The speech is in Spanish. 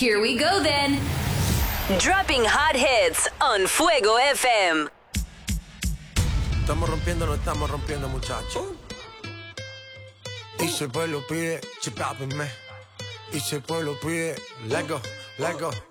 Here we go then. Dropping hot hits on Fuego FM. Estamos rompiendo, no estamos rompiendo, muchachos. Y si el pueblo pide, chipápenme. Y si el pueblo pide, let go, let go.